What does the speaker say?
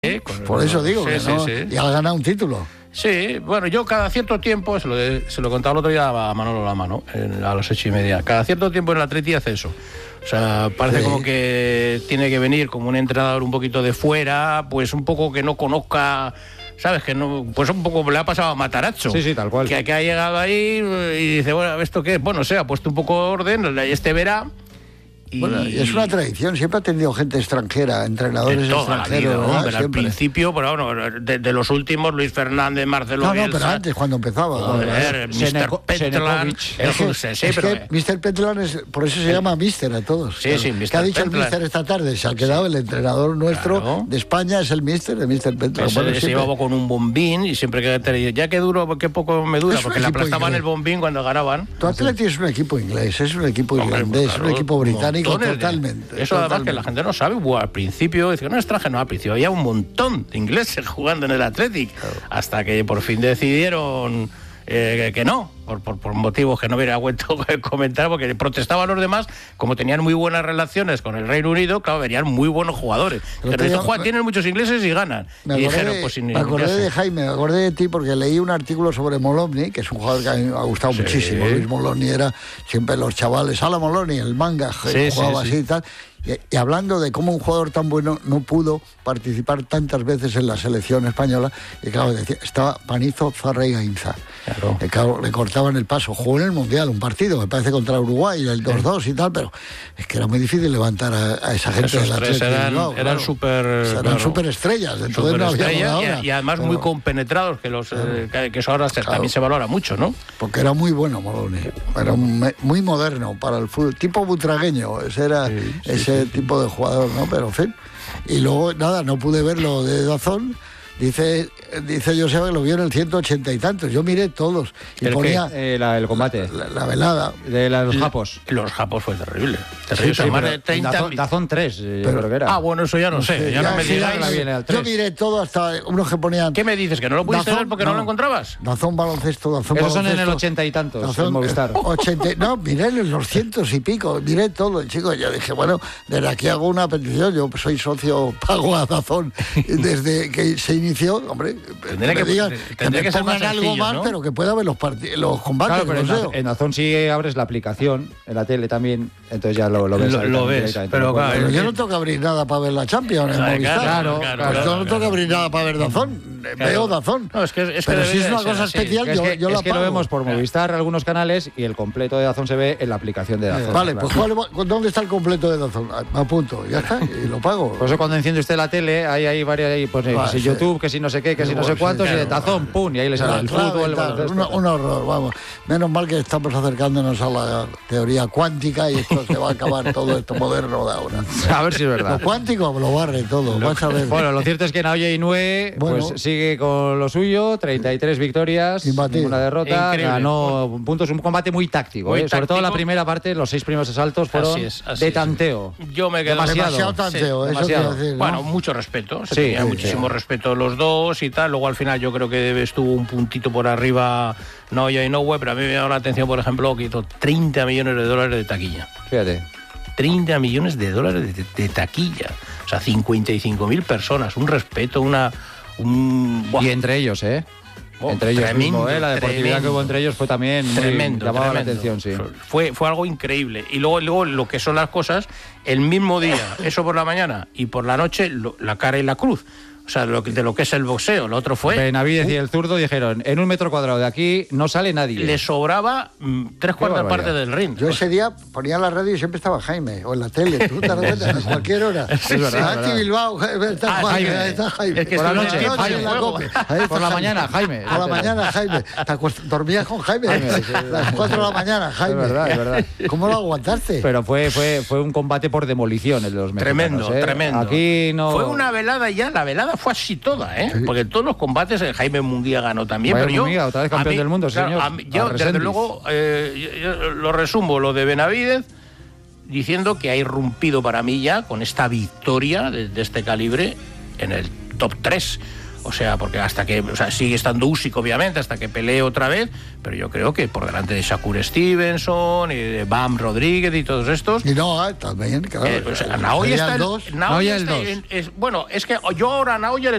Por eso digo que no, y ha ganado un título. Sí, bueno, yo cada cierto tiempo, se lo contaba el otro día a Manolo Lama, ¿no? A las 8:30. Cada cierto tiempo en el Atleti hace eso. O sea, parece como que tiene que venir como un entrenador un poquito de fuera, pues un poco que no conozca, ¿sabes? Que no, pues un poco le ha pasado a Matarazzo. Sí, tal cual. Que ha llegado ahí y dice, bueno, ¿esto qué es? Bueno, ha puesto un poco de orden, verá. Bueno, y es una tradición, siempre ha tenido gente extranjera, entrenadores extranjeros, ¿no? Pero al principio, pero bueno, de los últimos, Luis Fernández, Marcelo Bielsa. No, pero antes, cuando empezaba. Joder, Mr. Petlan. Es que Mr. Petlan por eso se llama Mister a todos. Sí, sí, Mr. ¿Qué ha dicho Petlan? El Mister esta tarde? Se ha quedado el entrenador nuestro de España, es el Mister de Mr. Petlan. Se llevaba con un bombín y siempre que ya que duro, qué poco me dura, porque le aplastaban el bombín cuando ganaban. Tu Atleti es un equipo inglés, es un equipo irlandés, es un equipo británico. Totalmente. Eso además que la gente no sabe. Al principio, dice que no es extranjero, al principio había un montón de ingleses jugando en el Athletic, hasta que por fin decidieron que no, por motivos que no hubiera vuelto a comentar, porque protestaban los demás, como tenían muy buenas relaciones con el Reino Unido, claro, venían muy buenos jugadores. Pero dice, Juan, tienen muchos ingleses y ganan. Me acordé de Jaime, me acordé de ti porque leí un artículo sobre Moloney, que es un jugador que a mí me ha gustado muchísimo. Luis Moloney era siempre los chavales, Ala Moloney, el manga, jugaba así y tal. Y hablando de cómo un jugador tan bueno no pudo participar tantas veces en la selección española, y claro, decía, estaba Panizo, Zarra y Gainza. Claro, le cortaban el paso. Jugó en el Mundial un partido, me parece contra Uruguay, el 2-2 y tal, pero es que era muy dififícil levantar a esa gente del Atlético. Eran súper estrellas, entonces no había y además muy compenetrados, que eso ahora también se valora mucho, ¿no? Porque era muy bueno Moloney, era muy moderno para el fútbol, tipo butragueño, ese tipo de jugador, ¿no? Pero en fin. Y luego, nada, no pude verlo de Dazón. Dice Joseba que lo vio en el 180 y tantos. Yo miré todos. Y ponía el combate. La velada. De los japos. Los japos fue terrible. Sí, más de 30. Dazón 3, yo creo que era. Bueno, eso ya no sé. Ya no me digáis. Yo miré todo hasta unos que ponían... ¿Qué me dices? ¿Que no lo pudiste ver porque no lo encontrabas? Dazón baloncesto, Dazón Esos baloncesto. son en el 80 y tantos, Dazón, en Movistar. No, miré en los 100 y pico. Miré todo, chicos. Yo dije, bueno, desde aquí hago una petición. Yo soy socio pago a Dazón desde que se inició, hombre... Tendría que ser más algo más, ¿no? Pero que pueda ver los combates. Claro, pero en Dazón sí abres la aplicación, en la tele también, entonces ya lo ves. Lo ves, pero claro, pero yo no tengo que abrir nada para ver la Champions en Movistar. Claro. Yo no tengo que abrir nada para ver Dazón. Veo Dazón. No, pero si es una cosa especial, yo la pago. Es que lo vemos por Movistar algunos canales y el completo de Dazón se ve en la aplicación de Dazón. Vale, pues ¿dónde está el completo de Dazón? Me apunto, ya está, y lo pago. Por eso cuando enciende usted la tele, hay varias, pues que si YouTube, que si no sé qué, que si no sé cuántos, y de Dazón, pum, y ahí le sale el fútbol. Un horror, vamos. Menos mal que estamos acercándonos a la teoría cuántica y esto se va a acabar todo esto moderno de ahora. A ver si es verdad. Lo cuántico lo barre todo, vas a ver. Bueno, lo cierto es que Naoya Inoue pues sigue con lo suyo, 33 victorias, ninguna derrota, increíble. Ganó puntos, un combate muy táctico, sobre todo la primera parte, los 6 primeros asaltos fueron de tanteo. Yo me quedo demasiado tanteo, eso quiero decir, ¿no? Bueno, mucho respeto, tenía muchísimo respeto los dos y tal, luego al final yo creo que estuvo un puntito por arriba Naoya Inoue, pero a mí me llama la atención, por ejemplo, que hizo $30 millones de taquilla. Fíjate. $30 millones de taquilla. O sea, 55.000 personas, un respeto, Y entre ellos, entre ellos mismo, la deportividad que hubo entre ellos fue también tremendo, llamaba la atención, sí. Fue algo increíble. Y luego lo que son las cosas, el mismo día, eso por la mañana, y por la noche, la cara y la cruz. O sea, de lo que es el boxeo. Lo otro fue... Benavidez y el zurdo dijeron, en 1 metro cuadrado de aquí no sale nadie. Le sobraba 3/4 partes del ring. Yo ese día ponía la radio y siempre estaba Jaime, o en la tele, tú te das cuenta, a cualquier hora. Es verdad. Aquí Bilbao, está Jaime. Está Jaime. Es que por la noche, Jaime. Por la mañana, Jaime. Por la mañana, Jaime. Dormías con Jaime. A las 4 de la mañana, Jaime. Es verdad. ¿Cómo lo aguantaste? Pero fue un combate por demolición el de los mexicanos. Tremendo. Aquí no... Fue una velada ya, la velada fue así toda, Sí. Porque en todos los combates Jaime Munguía ganó también. Jaime pero yo, Munguía, otra vez campeón del mundo, claro, señor. Yo, desde luego, yo lo resumo, lo de Benavidez, diciendo que ha irrumpido para mí ya con esta victoria de este calibre en el top 3. O sea, porque sigue estando Usyk, obviamente, hasta que pelee otra vez, pero yo creo que por delante de Shakur Stevenson y de Bam Rodríguez y todos estos. Y no, también, claro. Naoya está el 2. Bueno, es que yo ahora Naoya